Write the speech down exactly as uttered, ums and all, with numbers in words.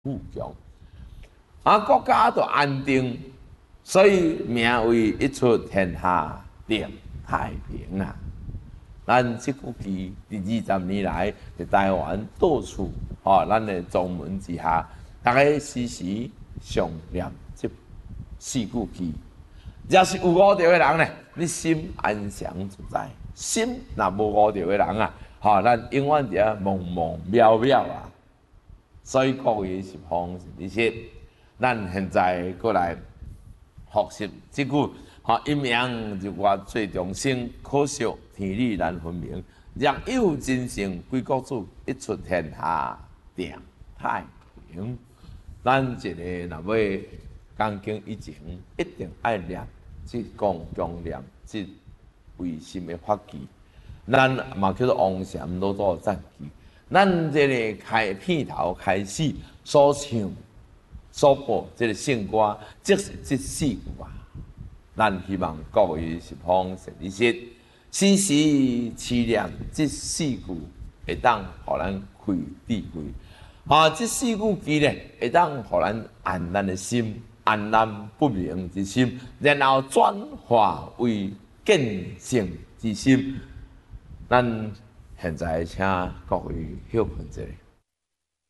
富强，啊，国家就安定，所以名为一出天下定太平啊。咱即句句第二十年来，伫台湾到处吼，咱的宗门之下，大家时时常念即四句句。若是有五条的人呢，你心安详自在；心若无五条的人啊，吼，咱永远伫遐茫茫渺渺啊。所以各位是方是你说，咱现在过来复习即句。好，一命就我最终生，可惜天理难分明。若有真诚归国主，一出天下定太平。咱一个若要讲经以前，一定爱念即讲强念即唯心的法纪。咱嘛叫做王禅老祖赞记。咱这个开片头开始所唱所播这个圣歌，即是即四句啊。咱希望各位是方善知识，时时持念这四句，会当互咱开智慧。啊，这四句句咧，会当互咱安咱的心，安咱不明之心，然后转化为见性之心。咱现在请各位休困一下。